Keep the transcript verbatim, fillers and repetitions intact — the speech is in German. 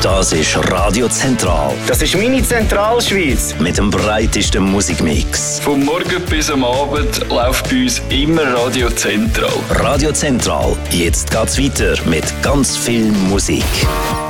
Das ist Radio Zentral. Das ist meine Zentralschweiz. Mit dem breitesten Musikmix. Vom Morgen bis am Abend läuft bei uns immer Radio Zentral. Radio Zentral. Jetzt geht's weiter mit ganz viel Musik.